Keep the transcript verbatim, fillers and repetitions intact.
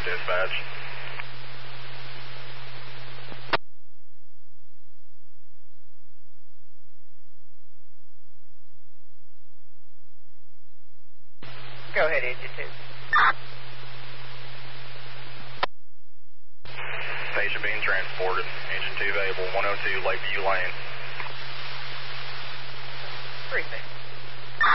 dispatch. Go ahead, engine two. Patient being transported. Engine two available, one oh two Lakeview Lane. Precinct.